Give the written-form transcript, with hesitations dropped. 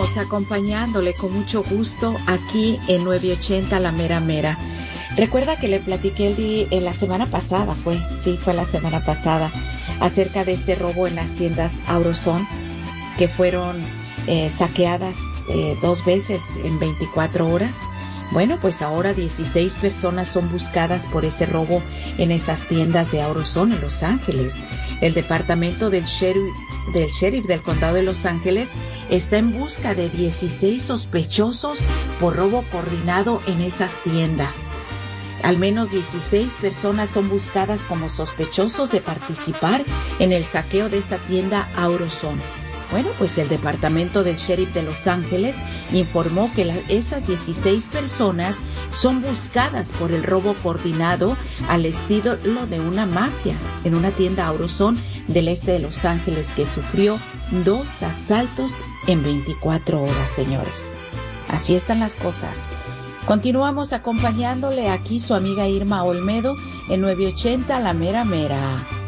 Continuamos acompañándole con mucho gusto aquí en 980 La Mera Mera. Recuerda que le platiqué la semana pasada, fue la semana pasada, acerca de este robo en las tiendas AutoZone, que fueron saqueadas 2 veces en 24 horas. Bueno, pues ahora 16 personas son buscadas por ese robo en esas tiendas de AutoZone en Los Ángeles. El departamento del sheriff del condado de Los Ángeles está en busca de 16 sospechosos por robo coordinado en esas tiendas. Al menos 16 personas son buscadas como sospechosos de participar en el saqueo de esa tienda AutoZone. Bueno, pues el departamento del sheriff de Los Ángeles informó que esas 16 personas son buscadas por el robo coordinado al estilo de una mafia en una tienda AutoZone del este de Los Ángeles que sufrió 2 asaltos en 24 horas, señores. Así están las cosas. Continuamos acompañándole aquí su amiga Irma Olmedo en 980 La Mera Mera.